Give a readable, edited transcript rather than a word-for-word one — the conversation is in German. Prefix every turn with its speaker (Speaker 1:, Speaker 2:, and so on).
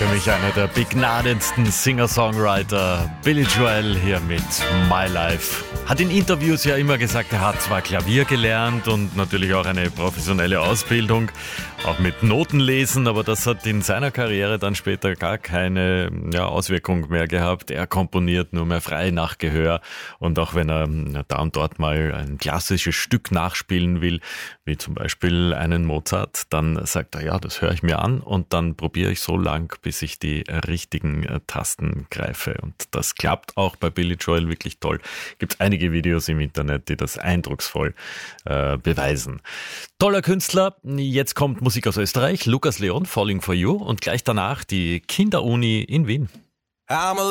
Speaker 1: Für mich einer der begnadetsten Singer-Songwriter, Billy Joel hier mit My Life. Hat in Interviews ja immer gesagt, er hat zwar Klavier gelernt und natürlich auch eine professionelle Ausbildung, auch mit Notenlesen, aber das hat in seiner Karriere dann später gar keine Auswirkung mehr gehabt. Er komponiert nur mehr frei nach Gehör, und auch wenn er da und dort mal ein klassisches Stück nachspielen will, wie zum Beispiel einen Mozart, dann sagt er, ja, das höre ich mir an und dann probiere ich so lang, bis ich die richtigen Tasten greife. Und das klappt auch bei Billy Joel wirklich toll. Gibt einige Videos im Internet, die das eindrucksvoll beweisen. Toller Künstler. Jetzt kommt Musik aus Österreich. Lukas Leon, Falling for You, und gleich danach die Kinderuni in Wien.